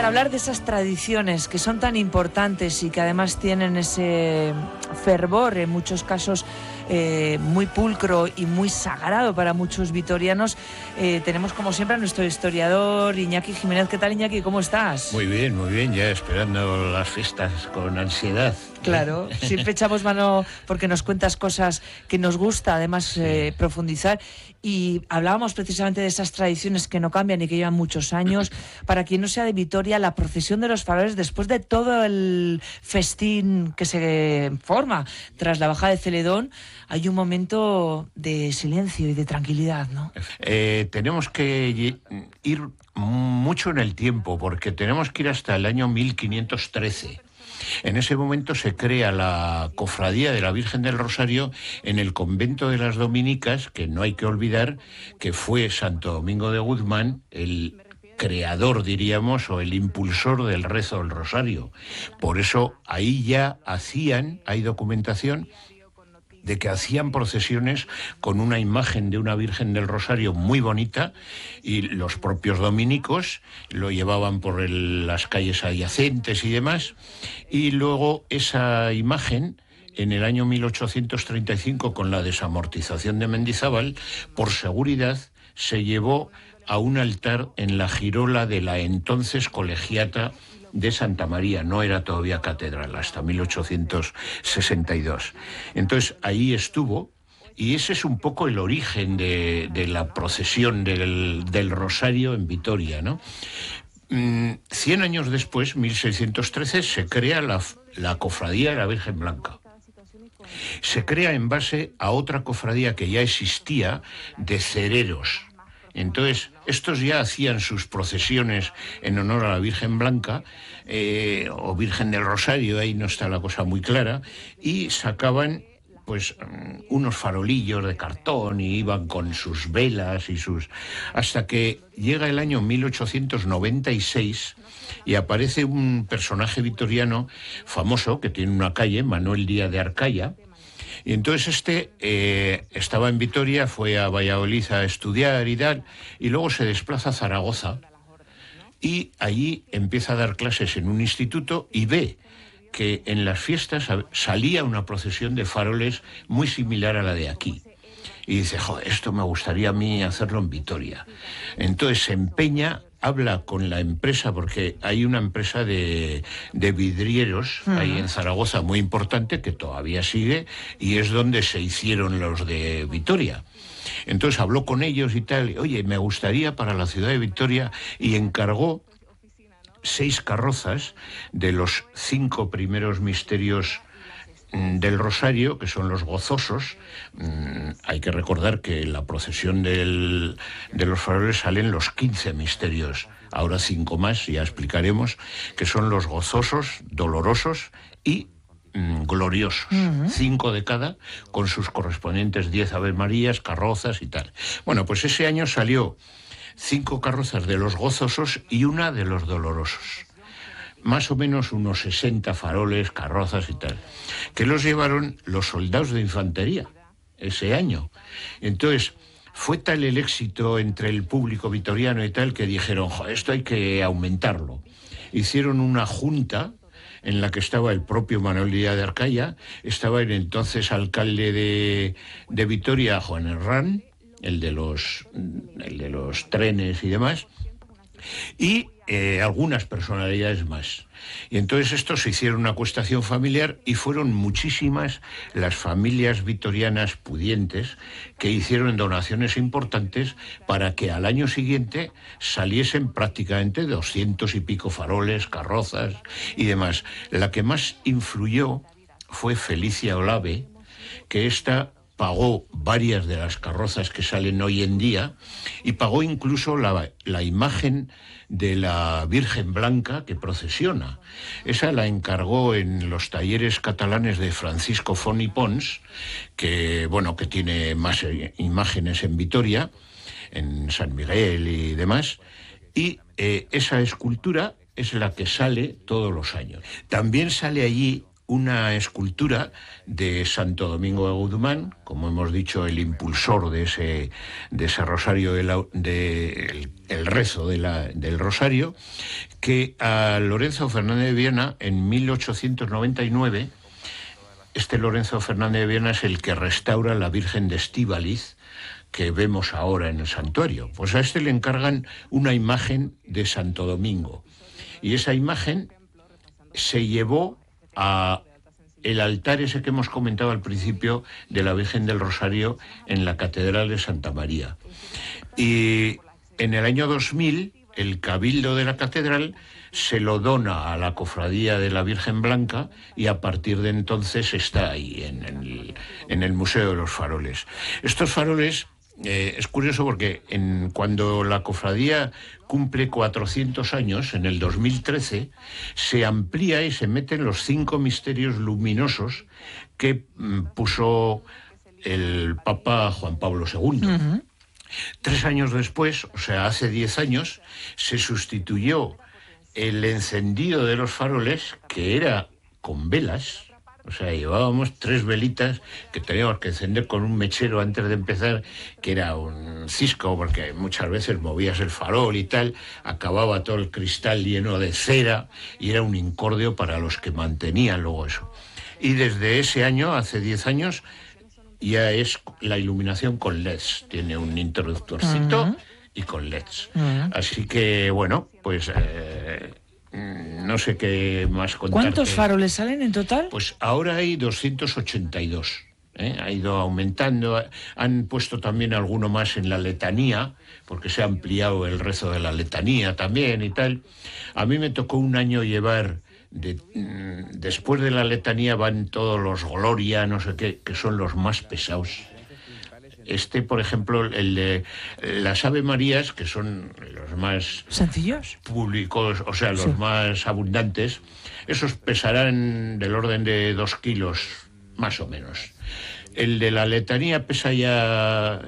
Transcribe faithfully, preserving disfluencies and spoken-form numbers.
hablar de esas tradiciones que son tan importantes y que además tienen ese fervor, en muchos casos eh, muy pulcro y muy sagrado para muchos vitorianos. Eh, tenemos como siempre a nuestro historiador Iñaki Jiménez. ¿Qué tal, Iñaki? ¿Cómo estás? Muy bien, muy bien, ya esperando las fiestas con ansiedad. Claro, siempre echamos mano porque nos cuentas cosas que nos gusta además eh, profundizar, y hablábamos precisamente de esas tradiciones que no cambian y que llevan muchos años. Para quien no sea de Vitoria, la procesión de los faroles, después de todo el festín que se forma tras la bajada de Celedón, hay un momento de silencio y de tranquilidad, ¿no? Eh, tenemos que ir mucho en el tiempo, porque tenemos que ir hasta el año mil quinientos trece. En ese momento se crea la Cofradía de la Virgen del Rosario en el convento de las Dominicas, que no hay que olvidar que fue Santo Domingo de Guzmán el creador, diríamos, o el impulsor del rezo del Rosario. Por eso ahí ya hacían, hay documentación de que hacían procesiones con una imagen de una Virgen del Rosario muy bonita, y los propios dominicos lo llevaban por el, las calles adyacentes y demás, y luego esa imagen, en el año mil ochocientos treinta y cinco, con la desamortización de Mendizábal, por seguridad se llevó a un altar en la girola de la entonces colegiata de Santa María. No era todavía catedral hasta mil ochocientos sesenta y dos. Entonces ahí estuvo, y ese es un poco el origen de, de la procesión del, del Rosario en Vitoria, ¿no? Mm, cien años después, mil seiscientos trece, se crea la, la Cofradía de la Virgen Blanca. Se crea en base a otra cofradía que ya existía, de cereros. Entonces, estos ya hacían sus procesiones en honor a la Virgen Blanca, eh, o Virgen del Rosario, ahí no está la cosa muy clara, y sacaban pues unos farolillos de cartón y iban con sus velas y sus... hasta que llega el año mil ochocientos noventa y seis y aparece un personaje vitoriano famoso que tiene una calle, Manuel Díaz de Arcaya. Y entonces este eh, estaba en Vitoria, fue a Valladolid a estudiar y tal, y luego se desplaza a Zaragoza, y allí empieza a dar clases en un instituto, y ve que en las fiestas salía una procesión de faroles muy similar a la de aquí. Y dice, joder, esto me gustaría a mí hacerlo en Vitoria. Entonces se empeña, habla con la empresa, porque hay una empresa de, de vidrieros uh-huh. ahí en Zaragoza muy importante, que todavía sigue, y es donde se hicieron los de Vitoria. Entonces habló con ellos y tal, oye, me gustaría para la ciudad de Vitoria, y encargó seis carrozas de los cinco primeros misterios del Rosario, que son los gozosos. Mm, hay que recordar que en la procesión del, de los faroles salen los quince misterios, ahora cinco más, ya explicaremos, que son los gozosos, dolorosos y mm, gloriosos. Uh-huh. Cinco de cada, con sus correspondientes diez Ave Marías, carrozas y tal. Bueno, pues ese año salió cinco carrozas de los gozosos y una de los dolorosos. Más o menos unos sesenta faroles, carrozas y tal, que los llevaron los soldados de infantería ese año. Entonces, fue tal el éxito entre el público vitoriano y tal, que dijeron, esto hay que aumentarlo. Hicieron una junta en la que estaba el propio Manuel Díaz de Arcaya, estaba el entonces alcalde de, de Vitoria, Juan Herrán, el de los, el de los trenes y demás, y eh, algunas personalidades más. Y entonces estos se hicieron una acuestación familiar, y fueron muchísimas las familias vitorianas pudientes que hicieron donaciones importantes para que al año siguiente saliesen prácticamente doscientos y pico faroles, carrozas y demás. La que más influyó fue Felicia Olave, que esta pagó varias de las carrozas que salen hoy en día, y pagó incluso la, la imagen de la Virgen Blanca que procesiona. Esa la encargó en los talleres catalanes de Francisco Font i Pons, que, bueno, que tiene más imágenes en Vitoria, en San Miguel y demás, y eh, esa escultura es la que sale todos los años. También sale allí una escultura de Santo Domingo de Guzmán, como hemos dicho, el impulsor de ese, de ese rosario, de la, de, el, el rezo de la, del rosario, que a Lorenzo Fernández de Viana, en mil ochocientos noventa y nueve, este Lorenzo Fernández de Viana es el que restaura la Virgen de Estíbaliz, que vemos ahora en el santuario. Pues a este le encargan una imagen de Santo Domingo. Y esa imagen se llevó a el altar ese que hemos comentado al principio de la Virgen del Rosario en la Catedral de Santa María. Y en el año dos mil, el Cabildo de la Catedral se lo dona a la Cofradía de la Virgen Blanca y a partir de entonces está ahí, en el, en el Museo de los Faroles. Estos faroles, eh, es curioso porque en, cuando la Cofradía cumple cuatrocientos años, en el dos mil trece, se amplía y se meten los cinco misterios luminosos que mm, puso el Papa Juan Pablo segundo. Uh-huh. Tres años después, o sea, hace diez años, se sustituyó el encendido de los faroles, que era con velas. O sea, llevábamos tres velitas que teníamos que encender con un mechero antes de empezar, que era un cisco, porque muchas veces movías el farol y tal, acababa todo el cristal lleno de cera y era un incordio para los que mantenían luego eso. Y desde ese año, hace diez años, ya es la iluminación con L E Ds. Tiene un interruptorcito uh-huh. y con L E Ds. Uh-huh. Así que, bueno, pues... Eh, no sé qué más contarte. ¿Cuántos faroles salen en total? Pues ahora hay doscientos ochenta y dos. ¿eh? Ha ido aumentando. Han puesto también alguno más en la letanía, porque se ha ampliado el rezo de la letanía también y tal. A mí me tocó un año llevar... De, después de la letanía van todos los gloria, no sé qué, que son los más pesados. Este, por ejemplo, el de las Ave Marías, que son los más... ¿Sencillos? Públicos, o sea, los sí. más abundantes, esos pesarán del orden de dos kilos, más o menos. El de la letanía pesa ya